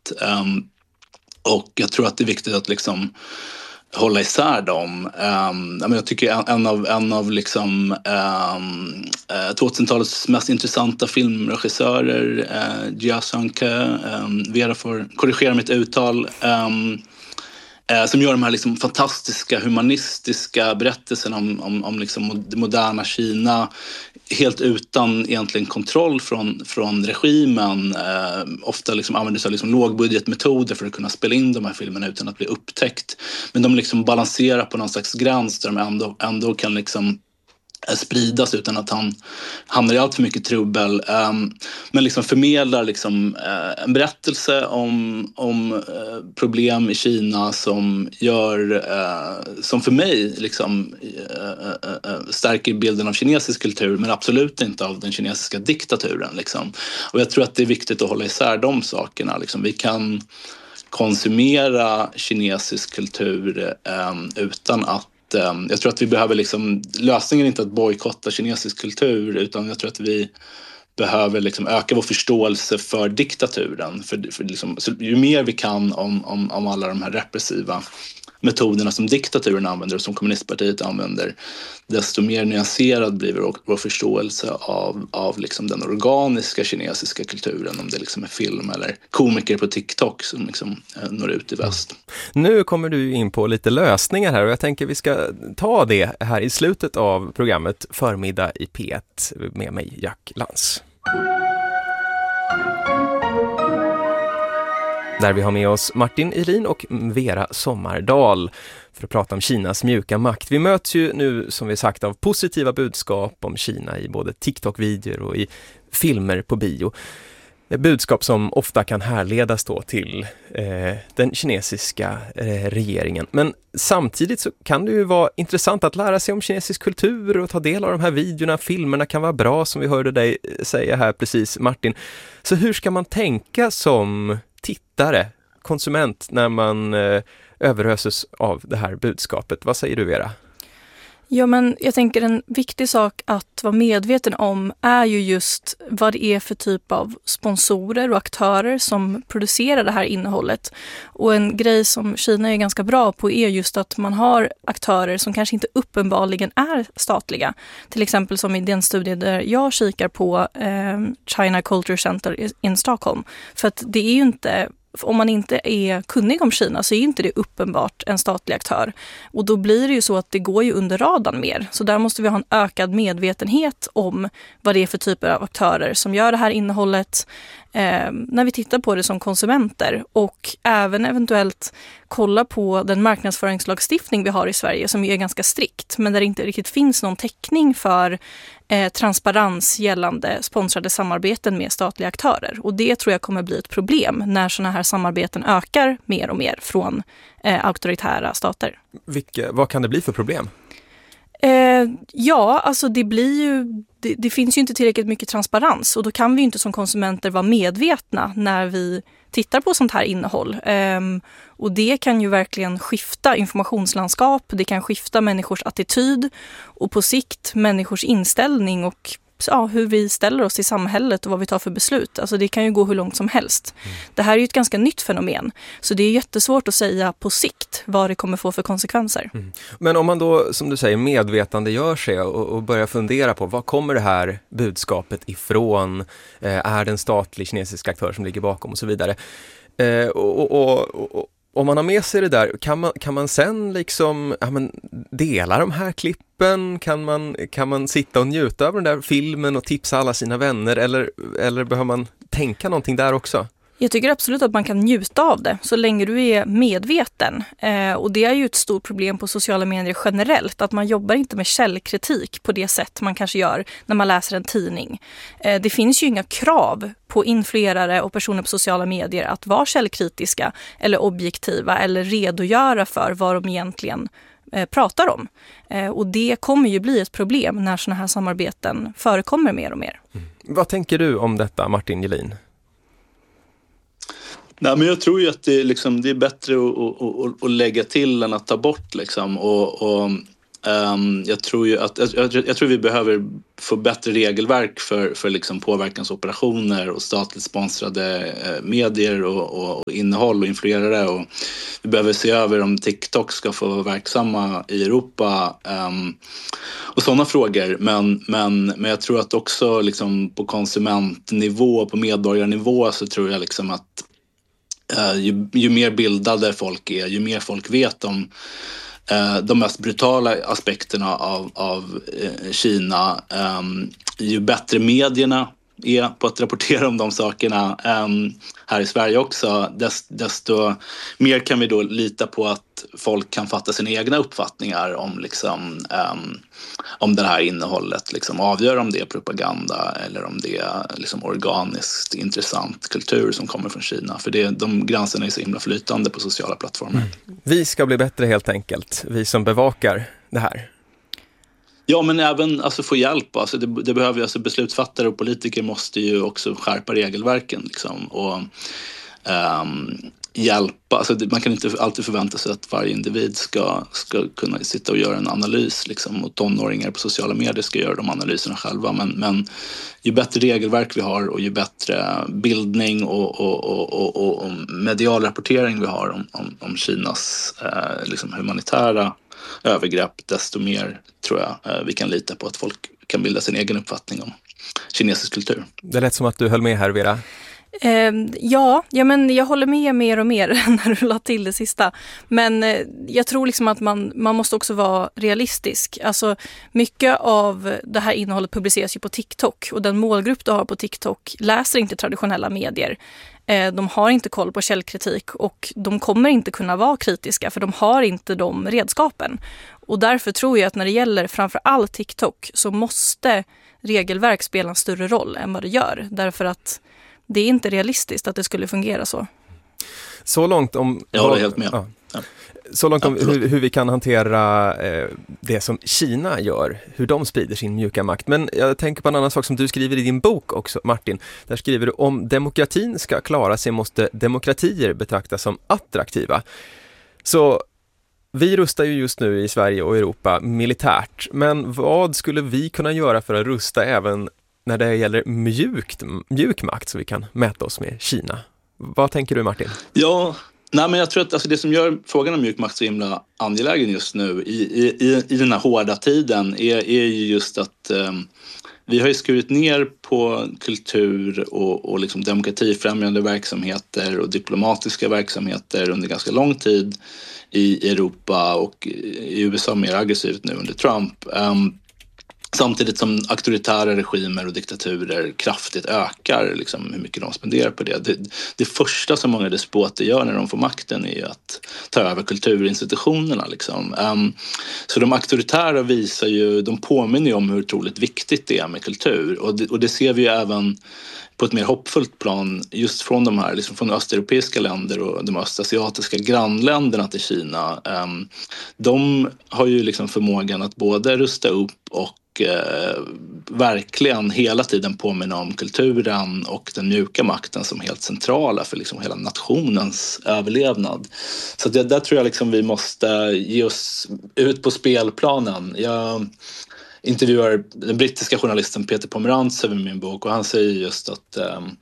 sätt. Och jag tror att det är viktigt att liksom hålla isär dem. Jag tycker en av liksom 2000-talets mest intressanta filmregissörer, Jia Sangke, Vera får korrigera mitt uttal, som gör de här liksom fantastiska humanistiska berättelserna om liksom det moderna Kina, helt utan egentligen kontroll från regimen. Ofta liksom använder sig av liksom lågbudgetmetoder för att kunna spela in de här filmerna utan att bli upptäckt. Men de liksom balanserar på någon slags gräns där de ändå kan liksom spridas utan att han hamnar i allt för mycket trubbel. Men liksom förmedlar liksom en berättelse om problem i Kina som som för mig liksom stärker bilden av kinesisk kultur, men absolut inte av den kinesiska diktaturen liksom. Och jag tror att det är viktigt att hålla isär de sakerna liksom. Vi kan konsumera kinesisk kultur utan att jag tror att vi behöver liksom, lösningen är inte att bojkotta kinesisk kultur, utan jag tror att vi behöver liksom öka vår förståelse för diktaturen. För liksom, så ju mer vi kan om alla de här repressiva metoderna som diktaturen använder och som kommunistpartiet använder, desto mer nyanserad blir vår förståelse av liksom den organiska kinesiska kulturen, om det liksom är film eller komiker på TikTok som liksom når ut i väst. Nu kommer du in på lite lösningar här och jag tänker vi ska ta det här i slutet av programmet Förmiddag i P1 med mig, Jack Lantz. Där vi har med oss Martin Ihlin och Vera Sommardal för att prata om Kinas mjuka makt. Vi möts ju nu, som vi sagt, av positiva budskap om Kina i både TikTok-videor och i filmer på bio. Budskap som ofta kan härledas då till den kinesiska regeringen. Men samtidigt så kan det ju vara intressant att lära sig om kinesisk kultur och ta del av de här videorna. Filmerna kan vara bra, som vi hörde dig säga här precis, Martin. Så hur ska man tänka som tittare, konsument, när man överöses av det här budskapet? Vad säger du, Vera? Ja, men jag tänker en viktig sak att vara medveten om är ju just vad det är för typ av sponsorer och aktörer som producerar det här innehållet. Och en grej som Kina är ganska bra på är just att man har aktörer som kanske inte uppenbarligen är statliga. Till exempel som i den studie där jag kikar på China Culture Center in Stockholm. För att det är ju inte... Om man inte är kunnig om Kina så är inte det uppenbart en statlig aktör. Och då blir det ju så att det går ju under radarn mer. Så där måste vi ha en ökad medvetenhet om vad det är för typer av aktörer som gör det här innehållet när vi tittar på det som konsumenter. Och även eventuellt kolla på den marknadsföringslagstiftning vi har i Sverige som är ganska strikt. Men där det inte riktigt finns någon täckning för transparens gällande sponsrade samarbeten med statliga aktörer. Och det tror jag kommer bli ett problem när sådana här samarbeten ökar mer och mer från auktoritära stater. Vad kan det bli för problem? Ja, alltså det finns ju inte tillräckligt mycket transparens och då kan vi ju inte som konsumenter vara medvetna när vi tittar på sånt här innehåll. Och det kan ju verkligen skifta informationslandskap, det kan skifta människors attityd och på sikt människors inställning och hur vi ställer oss i samhället och vad vi tar för beslut. Alltså det kan ju gå hur långt som helst. Det här är ju ett ganska nytt fenomen. Så det är jättesvårt att säga på sikt vad det kommer få för konsekvenser. Men om man då, som du säger, medvetande gör sig och börjar fundera på vad kommer det här budskapet ifrån? Är det en statlig kinesisk aktör som ligger bakom och så vidare? Och om man har med sig det där, kan man sen liksom dela de här klippen? Kan man sitta och njuta av den där filmen och tipsa alla sina vänner? Eller behöver man tänka någonting där också? Jag tycker absolut att man kan njuta av det så länge du är medveten. Och det är ju ett stort problem på sociala medier generellt. Att man jobbar inte med källkritik på det sätt man kanske gör när man läser en tidning. Det finns ju inga krav på influerare och personer på sociala medier att vara källkritiska eller objektiva eller redogöra för vad de egentligen pratar om. Och det kommer ju bli ett problem när såna här samarbeten förekommer mer och mer. Vad tänker du om detta, Martin Ihlin? Nej, men jag tror ju att det är bättre att lägga till än att ta bort. Liksom. Jag tror vi behöver få bättre regelverk för liksom påverkansoperationer och statligt sponsrade medier och innehåll och influerare. Och vi behöver se över om TikTok ska få vara verksamma i Europa och sådana frågor. Men jag tror att också liksom på konsumentnivå, på medborgarnivå, så tror jag liksom att ju mer bildade folk är, ju mer folk vet om de mest brutala aspekterna av Kina, ju bättre medierna är på att rapportera om de sakerna här i Sverige också, desto mer kan vi då lita på att folk kan fatta sina egna uppfattningar om liksom, om det här innehållet, liksom avgöra om det är propaganda eller om det är liksom organiskt intressant kultur som kommer från Kina. För de gränserna är så himla flytande på sociala plattformar. Vi ska bli bättre helt enkelt, vi som bevakar det här. Ja, men även alltså, få hjälp. Alltså, det behöver alltså, beslutsfattare och politiker måste ju också skärpa regelverken liksom, och hjälpa. Alltså, man kan inte alltid förvänta sig att varje individ ska kunna sitta och göra en analys liksom, och tonåringar på sociala medier ska göra de analyserna själva. Men ju bättre regelverk vi har och ju bättre bildning och medial rapportering vi har om Kinas liksom, humanitära övergrepp, desto mer tror jag vi kan lita på att folk kan bilda sin egen uppfattning om kinesisk kultur. Det lät som att du höll med här, Vera. Ja, men jag håller med mer och mer när du la till det sista. Men jag tror liksom att man måste också vara realistisk. Alltså mycket av det här innehållet publiceras ju på TikTok och den målgrupp du har på TikTok läser inte traditionella medier. De har inte koll på källkritik och de kommer inte kunna vara kritiska för de har inte de redskapen. Och därför tror jag att när det gäller framför allt TikTok så måste regelverk spela en större roll än vad det gör. Därför att det är inte realistiskt att det skulle fungera så. Så långt om... Jag håller helt med. Ja. Så långt om hur vi kan hantera det som Kina gör, hur de sprider sin mjuka makt. Men jag tänker på en annan sak som du skriver i din bok också, Martin. Där skriver du, om demokratin ska klara sig måste demokratier betraktas som attraktiva. Så vi rustar ju just nu i Sverige och Europa militärt. Men vad skulle vi kunna göra för att rusta även när det gäller mjuk makt så vi kan mäta oss med Kina? Vad tänker du, Martin? Ja, nej, men jag tror att alltså, det som gör frågan om mjuk makt så himla angelägen just nu i den här hårda tiden är ju just att vi har ju skurit ner på kultur och liksom demokratifrämjande verksamheter och diplomatiska verksamheter under ganska lång tid i Europa och i USA mer aggressivt nu under Trump. Samtidigt som auktoritära regimer och diktaturer kraftigt ökar liksom, hur mycket de spenderar på det. Det första som många despoter gör när de får makten är att ta över kulturinstitutionerna. Liksom. Så de auktoritära de påminner ju om hur otroligt viktigt det är med kultur. Och det ser vi ju även på ett mer hoppfullt plan just från de här, liksom från östeuropeiska länder och de östasiatiska grannländerna till Kina. De har ju liksom förmågan att både rusta upp och verkligen hela tiden påminna om kulturen och den mjuka makten som helt centrala för liksom hela nationens överlevnad. Så där tror jag liksom vi måste ge oss ut på spelplanen. Jag intervjuar den brittiska journalisten Peter Pomerantsev i min bok och han säger just att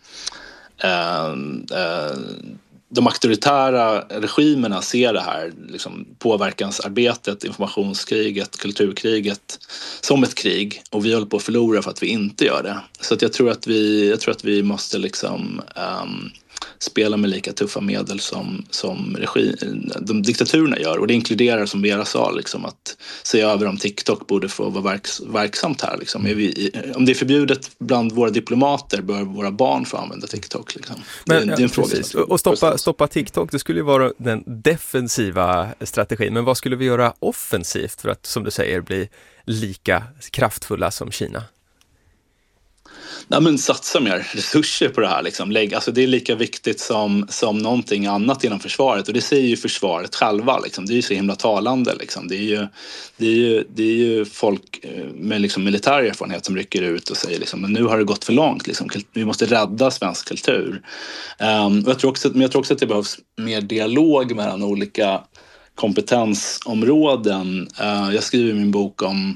de auktoritära regimerna ser det här liksom, påverkansarbetet, informationskriget, kulturkriget som ett krig och vi håller på att förlora för att vi inte gör det. Så att jag tror att vi måste liksom, spela med lika tuffa medel som de diktaturerna gör. Och det inkluderar, som Vera sa, liksom, att se över om TikTok borde få vara verksamt här. Liksom. Om det är förbjudet bland våra diplomater bör våra barn få använda TikTok. Liksom. Det är en fråga. Och stoppa TikTok, det skulle ju vara den defensiva strategin. Men vad skulle vi göra offensivt för att, som du säger, bli lika kraftfulla som Kina? Nej, men satsa mer resurser på det här. Liksom. Alltså, det är lika viktigt som någonting annat inom försvaret. Och det säger ju försvaret själva. Liksom. Det är ju så himla talande. Liksom. Det är ju folk med liksom militär erfarenhet som rycker ut och säger liksom, men nu har det gått för långt. Liksom. Vi måste rädda svensk kultur. Och jag tror också att det behövs mer dialog mellan olika kompetensområden. Jag skriver i min bok om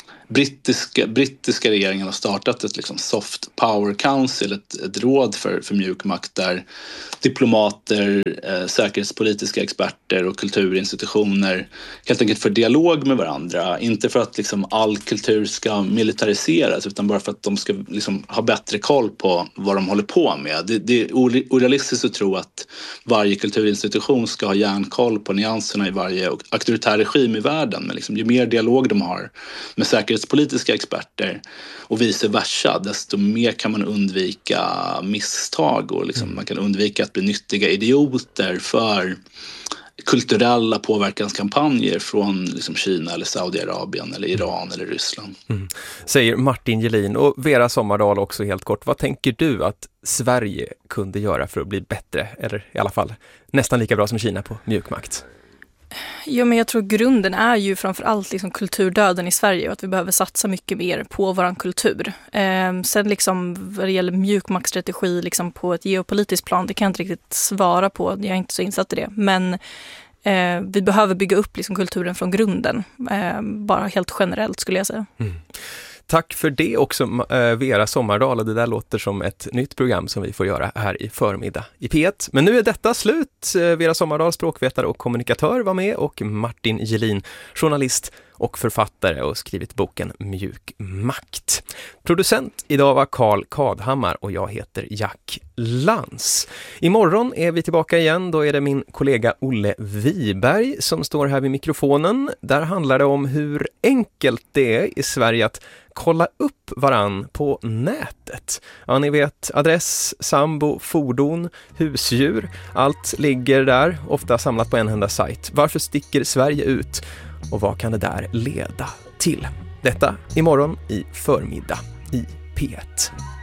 brittiska regeringen har startat ett liksom soft power council, ett råd för mjuk makt där diplomater, säkerhetspolitiska experter och kulturinstitutioner helt enkelt för dialog med varandra. Inte för att liksom all kultur ska militariseras utan bara för att de ska liksom ha bättre koll på vad de håller på med. Det är orealistiskt att tro att varje kulturinstitution ska ha järnkoll på nyanserna i varje auktoritär regim i världen. Men liksom, ju mer dialog de har med säkerhetspolitiska experter och vice versa, desto mer kan man undvika misstag och liksom, man kan undvika att bli nyttiga idioter för kulturella påverkanskampanjer från liksom Kina eller Saudiarabien eller Iran eller Ryssland. Säger Martin Gelin. Och Vera Sommardal också helt kort. Vad tänker du att Sverige kunde göra för att bli bättre eller i alla fall nästan lika bra som Kina på mjukmakt? Ja, men jag tror grunden är ju framförallt liksom kulturdöden i Sverige och att vi behöver satsa mycket mer på vår kultur. Sen liksom vad det gäller mjukmaktstrategi liksom på ett geopolitiskt plan, det kan jag inte riktigt svara på, jag är inte så insatt i det. Men vi behöver bygga upp liksom kulturen från grunden, bara helt generellt skulle jag säga. Tack för det också Vera Sommardal, och det där låter som ett nytt program som vi får göra här i förmiddag i P1. Men nu är detta slut. Vera Sommardal, språkvetare och kommunikatör, var med, och Martin Gelin, journalist och författare och skrivit boken Mjuk makt. Producent idag var Carl Kadhammar och jag heter Jack Lantz. Imorgon är vi tillbaka igen, då är det min kollega Olle Wiberg som står här vid mikrofonen. Där handlar det om hur enkelt det är i Sverige att kolla upp varann på nätet. Ja, ni vet, adress, sambo, fordon, husdjur, allt ligger där, ofta samlat på en enda sajt. Varför sticker Sverige ut? Och vad kan det där leda till? Detta imorgon i förmiddag i P1.